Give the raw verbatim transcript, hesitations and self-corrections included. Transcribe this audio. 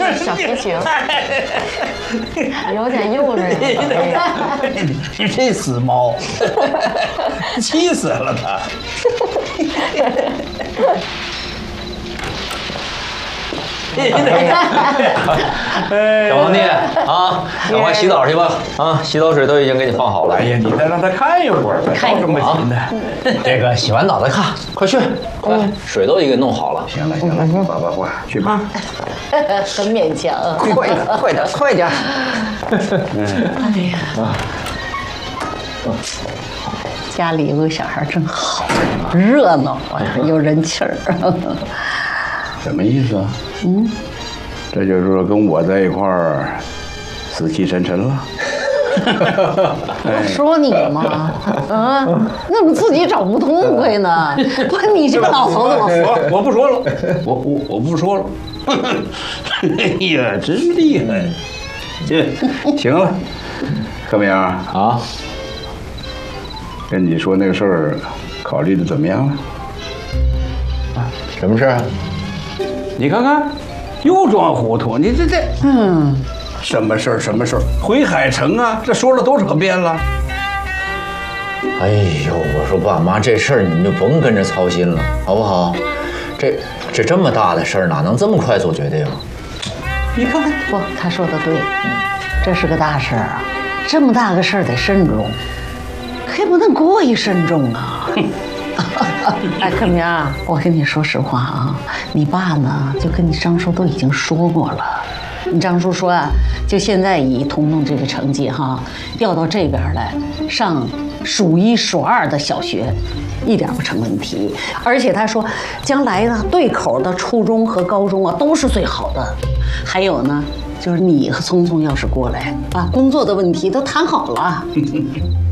小提琴，有点幼稚。 你这死猫，气死了他。 小皇帝啊，赶快洗澡去吧！啊，洗澡水都已经给你放好了。 哎呀，你再让他看一会儿，看这么急呢？ 这个洗完澡再看，快去，快，水都已经给弄好了。 行了行了，把把话去吧。 很勉强。 快点快点快点！ 哎呀，家里有个小孩真好，热闹啊，有人气儿。 什么意思啊？嗯，这就是说跟我在一块儿死气沉沉了。 我说你嘛，啊，那怎么自己找不痛快呢？不，你这个老头子， 我我不说了，我我我不说了。哎呀，真厉害！这行了，柯明啊， 跟你说那个事儿，考虑的怎么样了？ 什么事啊？ 你看看，又装糊涂！你这这， 嗯， 什么事儿？什么事儿？回海城啊！这说了多少遍了？ 哎呦，我说爸妈，这事儿你们就甭跟着操心了，好不好？这这这么大的事儿，哪能这么快做决定啊？ 你看看， 不，他说的对，这是个大事儿啊，这么大个事儿得慎重，可不能过于慎重啊。哎，柯明啊，我跟你说实话啊，你爸呢就跟你张叔都已经说过了。你张叔说啊，就现在以彤彤这个成绩哈，调到这边来上数一数二的小学，一点不成问题。而且他说，将来呢对口的初中和高中啊都是最好的。还有呢，就是你和聪聪要是过来，把工作的问题都谈好了。